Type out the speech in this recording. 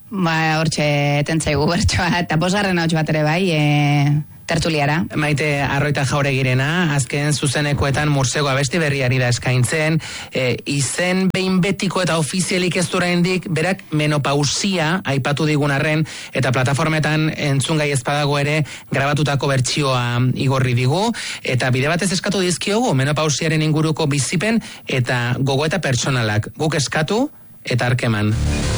Hortxe tentzaigu bertsoa, eta 5. hauts bat ere bai, tertuliara. Maite Arroita Jauregirena, azken zuzenekoetan Mursego abesti berriari da eskaintzen, izen behin betiko eta ofizialik ez oraindik, berak menopausia aipatu digun arren, eta plataformetan entzungai ezpadago ere grabatutako bertsioa igorri digu, eta bide batez eskatu dizkiogu menopausiaren inguruko bizipen eta gogoeta pertsonalak. Guk eskatu eta arkeman.